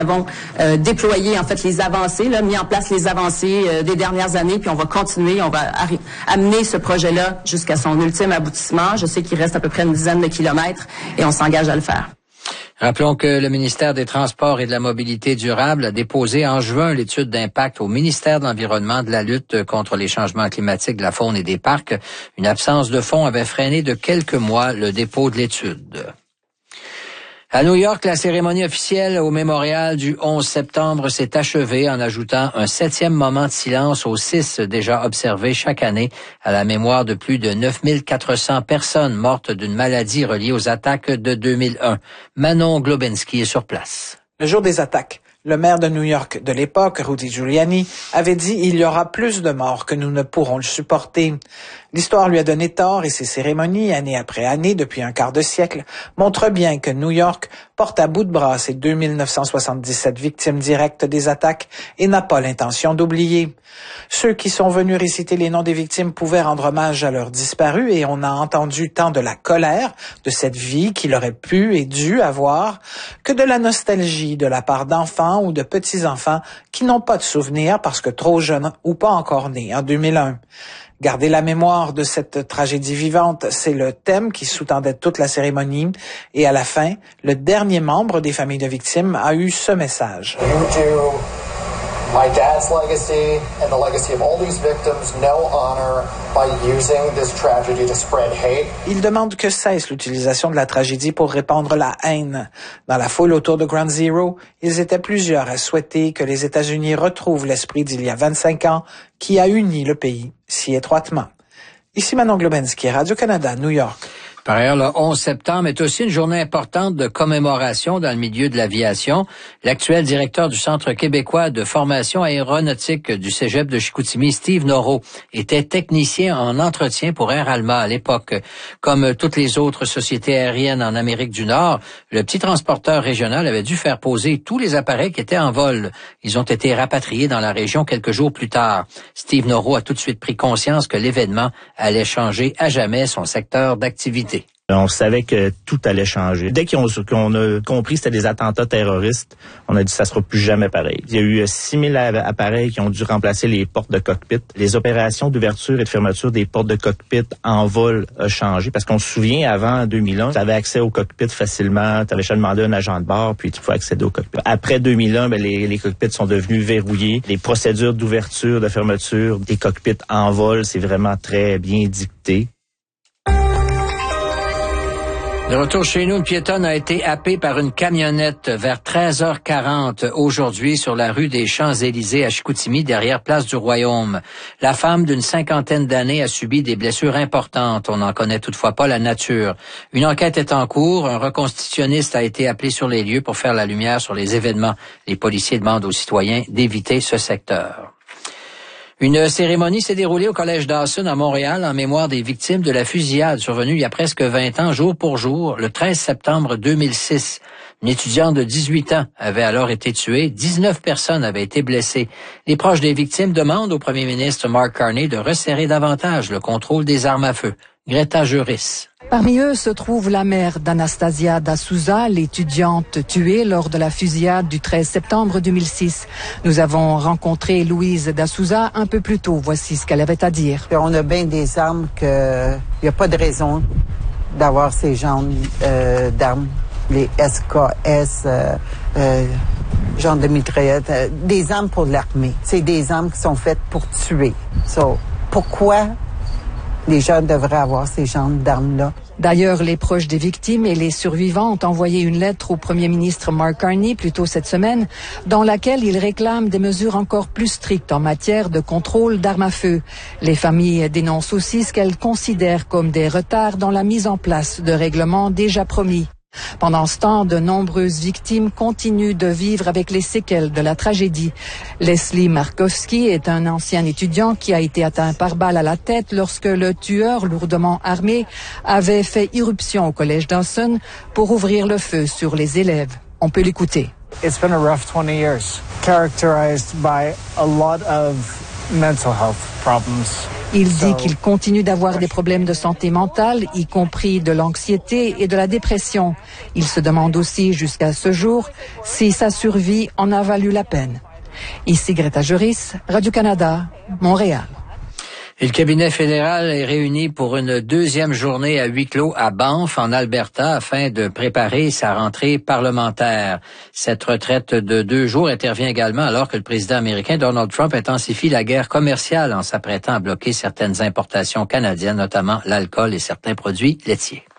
Nous avons déployé en fait les avancées, mis en place les avancées des dernières années, puis on va continuer, on va amener ce projet-là jusqu'à son ultime aboutissement. Je sais qu'il reste à peu près une dizaine de kilomètres et on s'engage à le faire. Rappelons que le ministère des Transports et de la Mobilité durable a déposé en juin l'étude d'impact au ministère de l'Environnement de la lutte contre les changements climatiques de la faune et des parcs. Une absence de fonds avait freiné de quelques mois le dépôt de l'étude. À New York, la cérémonie officielle au mémorial du 11 septembre s'est achevée en ajoutant un 7e moment de silence aux 6 déjà observés chaque année à la mémoire de plus de 9400 personnes mortes d'une maladie reliée aux attaques de 2001. Manon Globinski est sur place. Le jour des attaques, le maire de New York de l'époque, Rudy Giuliani, avait dit « Il y aura plus de morts que nous ne pourrons le supporter ». L'histoire lui a donné tort et ses cérémonies, année après année, depuis un quart de siècle, montrent bien que New York porte à bout de bras ses 2977 victimes directes des attaques et n'a pas l'intention d'oublier. Ceux qui sont venus réciter les noms des victimes pouvaient rendre hommage à leurs disparus et on a entendu tant de la colère de cette vie qu'il aurait pu et dû avoir que de la nostalgie de la part d'enfants ou de petits-enfants qui n'ont pas de souvenirs parce que trop jeunes ou pas encore nés en 2001. Garder la mémoire de cette tragédie vivante, c'est le thème qui sous-tendait toute la cérémonie. Et à la fin, le dernier membre des familles de victimes a eu ce message. My dad's legacy and the legacy of all these victims no honor by using this tragedy to spread hate. Il demande que cesse l'utilisation de la tragédie pour répandre la haine. Dans la foule autour de Ground Zero, ils étaient plusieurs à souhaiter que les États-Unis retrouvent l'esprit d'il y a 25 ans qui a uni le pays si étroitement. Ici Manon Globinski, Radio-Canada, New York. Par ailleurs, le 11 septembre est aussi une journée importante de commémoration dans le milieu de l'aviation. L'actuel directeur du Centre québécois de formation aéronautique du Cégep de Chicoutimi, Steve Norreau, était technicien en entretien pour Air Alma à l'époque. Comme toutes les autres sociétés aériennes en Amérique du Nord, le petit transporteur régional avait dû faire poser tous les appareils qui étaient en vol. Ils ont été rapatriés dans la région quelques jours plus tard. Steve Norreau a tout de suite pris conscience que l'événement allait changer à jamais son secteur d'activité. On savait que tout allait changer. Dès qu'on a compris que c'était des attentats terroristes, on a dit que ça sera plus jamais pareil. Il y a eu 6000 appareils qui ont dû remplacer les portes de cockpit. Les opérations d'ouverture et de fermeture des portes de cockpit en vol ont changé parce qu'on se souvient, avant 2001, tu avais accès au cockpit facilement, tu avais juste demandé un agent de bord puis tu pouvais accéder au cockpit. Après 2001, les cockpits sont devenus verrouillés. Les procédures d'ouverture, de fermeture des cockpits en vol, c'est vraiment très bien dicté. De retour chez nous, une piétonne a été happée par une camionnette vers 13h40 aujourd'hui sur la rue des Champs-Élysées à Chicoutimi, derrière Place du Royaume. La femme d'une 50aine d'années a subi des blessures importantes. On n'en connaît toutefois pas la nature. Une enquête est en cours. Un reconstitutionniste a été appelé sur les lieux pour faire la lumière sur les événements. Les policiers demandent aux citoyens d'éviter ce secteur. Une cérémonie s'est déroulée au Collège Dawson à Montréal en mémoire des victimes de la fusillade survenue il y a presque 20 ans, jour pour jour, le 13 septembre 2006. Une étudiante de 18 ans avait alors été tuée, 19 personnes avaient été blessées. Les proches des victimes demandent au premier ministre Mark Carney de resserrer davantage le contrôle des armes à feu. Greta Juris. Parmi eux se trouve la mère d'Anastasia da Souza, l'étudiante tuée lors de la fusillade du 13 septembre 2006. Nous avons rencontré Louise da Souza un peu plus tôt. Voici ce qu'elle avait à dire. On a bien des armes qu'il n'y a pas de raison d'avoir ces genres d'armes. Les SKS, genre de mitraillette, des armes pour l'armée. C'est des armes qui sont faites pour tuer. Pourquoi les gens devraient avoir ces genres d'armes-là? D'ailleurs, les proches des victimes et les survivants ont envoyé une lettre au premier ministre Mark Carney plus tôt cette semaine, dans laquelle ils réclament des mesures encore plus strictes en matière de contrôle d'armes à feu. Les familles dénoncent aussi ce qu'elles considèrent comme des retards dans la mise en place de règlements déjà promis. Pendant ce temps, de nombreuses victimes continuent de vivre avec les séquelles de la tragédie. Leslie Markowski est un ancien étudiant qui a été atteint par balle à la tête lorsque le tueur lourdement armé avait fait irruption au collège Dawson pour ouvrir le feu sur les élèves. On peut l'écouter. It's been a rough 20 years, characterized by a lot of mental health problems. Il dit qu'il continue d'avoir des problèmes de santé mentale, y compris de l'anxiété et de la dépression. Il se demande aussi, jusqu'à ce jour, si sa survie en a valu la peine. Ici Greta Juris, Radio-Canada, Montréal. Et le cabinet fédéral est réuni pour une deuxième journée à huis clos à Banff, en Alberta, afin de préparer sa rentrée parlementaire. Cette retraite de 2 jours intervient également alors que le président américain Donald Trump intensifie la guerre commerciale en s'apprêtant à bloquer certaines importations canadiennes, notamment l'alcool et certains produits laitiers.